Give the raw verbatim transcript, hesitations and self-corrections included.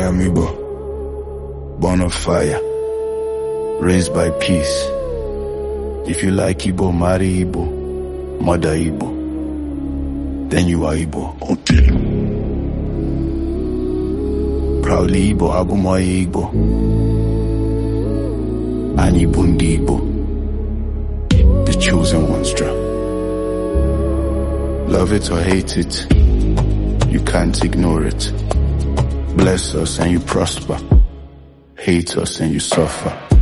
am Igbo, born of fire, raised by peace. If you like Igbo, marry Igbo, mother Igbo, then you are Igbo. Okay. Proudly Igbo, Abumoye Igbo, Anyi Bundi Igbo, the chosen ones draw. Love it or hate it, you can't ignore it. Bless us and you prosper, hate us and you suffer.